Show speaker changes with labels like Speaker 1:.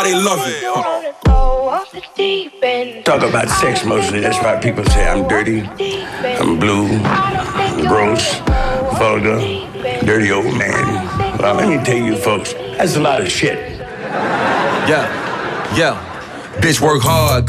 Speaker 1: They love it.
Speaker 2: Talk about sex mostly. That's why people say I'm dirty, I'm blue, I'm gross, vulgar, dirty old man. Well, let me tell you folks, that's a lot of shit.
Speaker 1: Yeah. Bitch work hard,